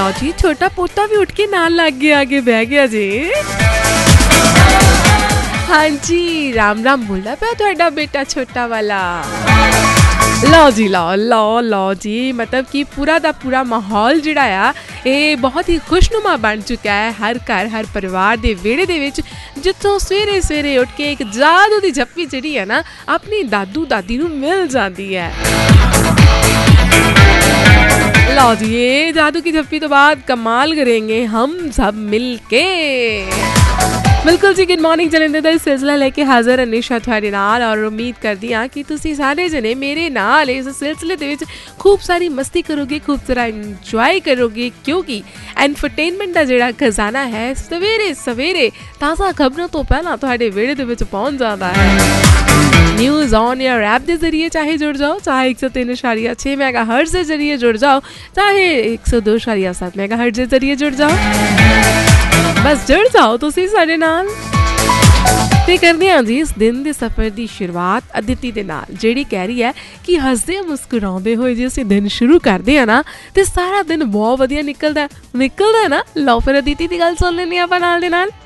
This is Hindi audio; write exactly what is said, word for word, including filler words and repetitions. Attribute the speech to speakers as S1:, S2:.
S1: ਲਓ ਜੀ ਛੋਟਾ ਪੋਤਾ ਵੀ ਉੱਠ ਕੇ ਨਾਲ ਲੱਗ ਗਿਆ आगे बह गया जी। हाँ जी राम राम बोलदा पिया तुहाडा बेटा छोटा वाला। लो जी लो लो लो जी मतलब कि पूरा दा पूरा माहौल जिहड़ा आ ये बहुत ही खुशनुमा बन चुका है। हर घर हर परिवार दे वेड़े दे विच जिथों सवेरे सवेरे उठ के एक जादू दी झप्पी जिहड़ी है ना अपनी दादू दादी नूं मिल जाती है। लो जी ये जादू की झप्पी तो बाद कमाल करेंगे हम सब मिलके। बिल्कुल जी गुड मॉर्निंग जलंधर दा सिलसिला लेके हाजिर अनिशा तुहाडे नाल और उम्मीद करदी हां कि तुसीं सारे जने मेरे नाल इस सिलसिले दे विच खूब सारी मस्ती करोगे खूब सारा इंजॉय करोगे क्योंकि एंटरटेनमेंट दा जिहड़ा खजाना है सवेरे सवेरे ताज़ा खबरों तो पहला तुहाडे वेड़े दे विच पहुंच जाता है। न्यूज़ ऑन एयर ऐप के जरिए चाहे जुड़ जाओ चाहे एक सौ तीन इशारिया छः मेगा हर्ट्ज के जरिए जुड़ जाओ चाहे एक सौ दो इशारिया सात मेगा हर्ट्ज के जरिए जुड़ जाओ बस जुड़ जाओ तुसी साडे नाल। ते करदे हां जी इस दिन दे सफर दी शुरुआत अदिति दे नाल जेड़ी कह रही है कि हसदे मुस्कुराउंदे होए जे असीं दिन शुरू करदे हां ना ते सारा दिन बहुत वधिया निकलदा निकलदा है ना। लो फिर अदिति दी गल सुन लैने आपां नाल दे नाल।